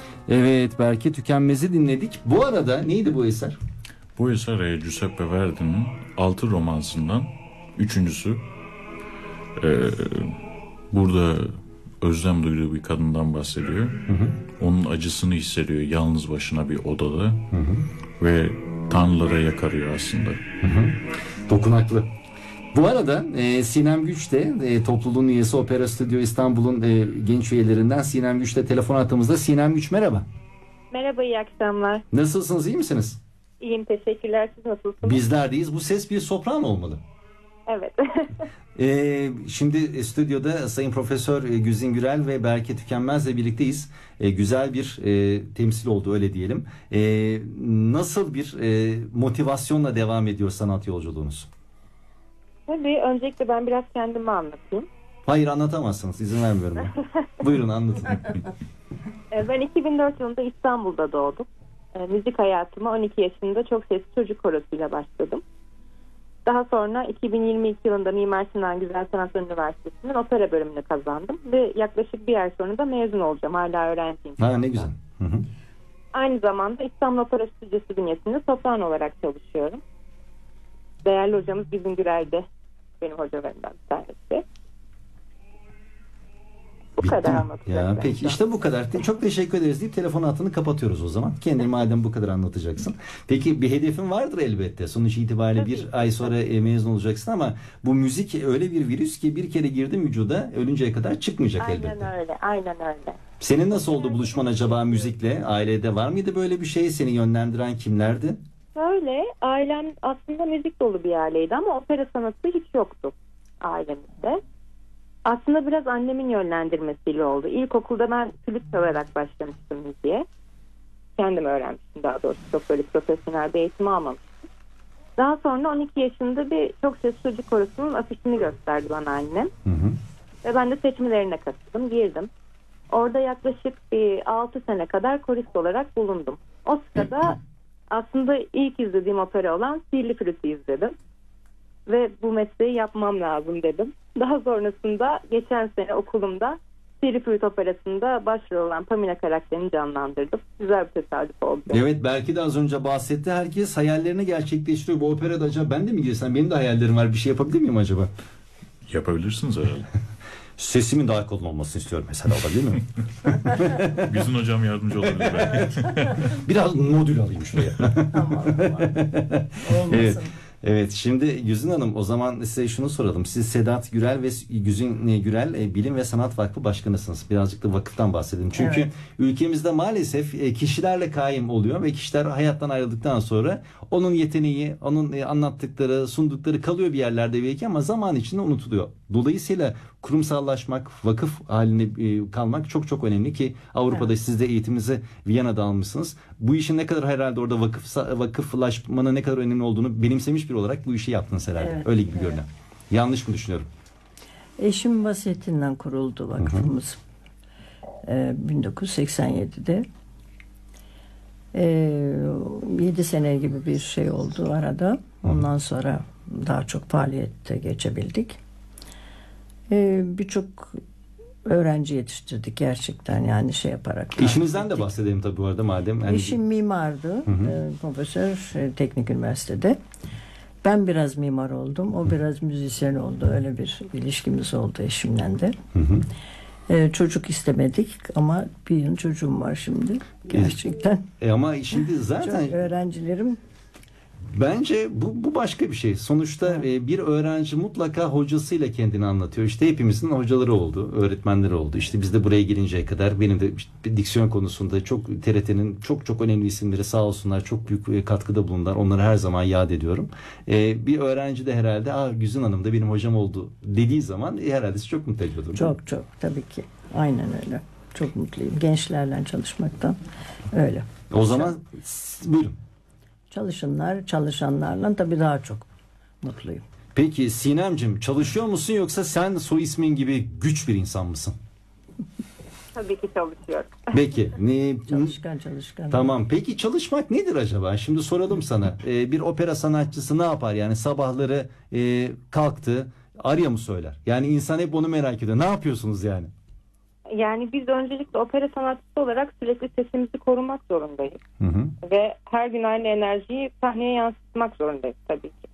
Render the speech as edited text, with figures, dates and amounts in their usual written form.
Evet, Berke Tükenmez'i dinledik. Bu arada neydi bu eser? Bu eser Giuseppe Verdi'nin 6 romansından üçüncüsü. Burada özlem duyduğu bir kadından bahsediyor. Hı hı. Onun acısını hissediyor yalnız başına bir odada. Hı hı. Ve tanrılara yakarıyor aslında. Hı hı. Dokunaklı. Bu arada Sinem Güç de topluluğun üyesi, Opera Stüdyo İstanbul'un genç üyelerinden Sinem Güç de telefon attığımızda. Sinem Güç, merhaba. Merhaba, iyi akşamlar. Nasılsınız, iyi misiniz? İyiyim, teşekkürler. Siz nasılsınız? Bizler deyiz. Bu ses bir sopran olmalı. Evet. Şimdi stüdyoda Sayın Profesör Güzin Gürel ve Berke Tükenmez'le birlikteyiz. Güzel bir temsil oldu, öyle diyelim. Nasıl bir motivasyonla devam ediyor sanat yolculuğunuz? Tabii, öncelikle ben biraz kendimi anlatayım. Hayır, anlatamazsınız. İzin vermiyorum ben. Buyurun, anlatın. Ben 2004 yılında İstanbul'da doğdum. Müzik hayatıma 12 yaşında çok sesli çocuk korosuyla başladım. Daha sonra 2022 yılında Mimar Sinan Güzel Sanatlar Üniversitesi'nin opera bölümünü kazandım. Ve yaklaşık bir ay sonra da mezun olacağım. Hala öğrenciyim. Ha, ne güzel. Hı hı. Aynı zamanda İstanbul Opera Stüdyosu bünyesinde sopran olarak çalışıyorum. Değerli hocamız Güzin Gürel de benim hocalarımdan bir tanesi. Bu Bitti kadar mi? anlatacağım. Ya peki, işte bu kadar. Çok teşekkür ederiz deyip telefon hattını kapatıyoruz o zaman. Kendin madem bu kadar anlatacaksın. Peki bir hedefin vardır elbette. Sonuç itibariyle Tabii. bir ay sonra mezun olacaksın ama bu müzik öyle bir virüs ki bir kere girdi vücuda ölünceye kadar çıkmayacak elbette. Aynen öyle, aynen öyle. Senin nasıl oldu buluşman acaba müzikle? Ailede var mıydı böyle bir şey? Seni yönlendiren kimlerdi? Şöyle, ailem aslında müzik dolu bir aileydi ama opera sanatı hiç yoktu ailemizde. Aslında biraz annemin yönlendirmesiyle oldu. İlkokulda ben flüt çalarak başlamıştım müziğe. Kendim öğrenmiştim daha doğrusu. Çok böyle profesyonel bir eğitim almamıştım. Daha sonra 12 yaşında bir çok sesli çocuk korosunun afişini gösterdi bana annem. Hı hı. Ve ben de seçmelerine katıldım, girdim. Orada yaklaşık bir 6 sene kadar korist olarak bulundum. O sırada aslında ilk izlediğim opera olan Sihirli Flüt'ü izledim. Ve bu mesleği yapmam lazım dedim. Daha sonrasında geçen sene okulumda Sihirli Flüt operasında başrol olan Pamina karakterini canlandırdım. Güzel bir tesadüf oldu. Evet, belki de az önce bahsetti. Herkes hayallerini gerçekleştiriyor. Bu operada acaba ben de mi girsem? Benim de hayallerim var. Bir şey yapabilir miyim acaba? Yapabilirsiniz herhalde. Sesimin daha kalın olmasını istiyorum mesela, olabilir mi? Güzin hocam yardımcı olabilir belki. Biraz modül alayım şuraya. Tamam. Olmasın. Evet. Evet, şimdi Güzin Hanım, o zaman size şunu soralım. Siz Sedat Gürel ve Güzin Gürel Bilim ve Sanat Vakfı Başkanısınız. Birazcık da vakıftan bahsedelim. Çünkü Evet. ülkemizde maalesef kişilerle kaim oluyor ve kişiler hayattan ayrıldıktan sonra onun yeteneği, onun anlattıkları, sundukları kalıyor bir yerlerde belki ama zaman içinde unutuluyor. Dolayısıyla kurumsallaşmak, vakıf haline kalmak çok çok önemli ki Avrupa'da Evet. siz de eğitiminizi Viyana'da almışsınız. Bu işin ne kadar herhalde orada vakıflaşmanın ne kadar önemli olduğunu benimsemiş biri olarak bu işi yaptınız herhalde. Evet, Öyle gibi evet. görünüyor. Yanlış mı düşünüyorum? Eşim vasiyetinden kuruldu vakfımız. 1987'de. 7 sene gibi bir şey oldu arada. Ondan sonra daha çok faaliyette geçebildik. Birçok öğrenci yetiştirdik gerçekten, yani şey yaparak. İşinizden de bahsedelim tabii bu arada madem. Yani Eşim mimardı. Profesör teknik üniversitede. Ben biraz mimar oldum. O biraz müzisyen oldu. Öyle bir ilişkimiz oldu eşimle de. Çocuk istemedik ama bir yıl çocuğum var şimdi. Gerçekten. ama şimdi zaten Çok öğrencilerim. bence bu başka bir şey. Sonuçta bir öğrenci mutlaka hocasıyla kendini anlatıyor. İşte hepimizin hocaları oldu, öğretmenleri oldu. İşte biz de buraya gelinceye kadar benim de işte diksiyon konusunda çok TRT'nin çok önemli isimleri sağ olsunlar çok büyük katkıda bulundular. Onları her zaman yad ediyorum. Bir öğrenci de herhalde Güzin Hanım da benim hocam oldu dediği zaman herhalde sizi çok mutlu ediyordur. Çok tabii ki. Aynen öyle. Çok mutluyum. Gençlerle çalışmaktan öyle. O zaman buyurun. Çalışanlarla tabii daha çok mutluyum. Peki Sinemcim, çalışıyor musun yoksa sen soy ismin gibi güç bir insan mısın? Tabii ki çalışıyorum. Peki. Çalışkan. Tamam. Peki çalışmak nedir acaba? Şimdi soralım sana. Bir opera sanatçısı ne yapar? Yani sabahları kalktı, arya mı söyler? Yani insan hep onu merak ediyor. Ne yapıyorsunuz yani? Yani biz öncelikle opera sanatçısı olarak sürekli sesimizi korumak zorundayız. Hı hı. Ve her gün aynı enerjiyi sahneye yansıtmak zorundayız tabii ki.